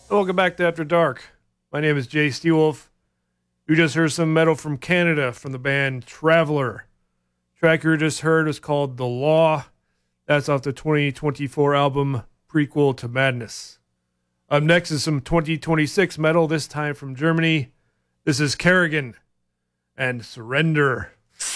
Welcome back to After Dark. My name is Jay Steelwolf. You just heard some metal from Canada from the band Traveler. Track you just heard is called The Law. That's off the 2024 album Prequel to Madness. Up next is some 2026 metal, this time from Germany. This is Kerrigan and Surrender.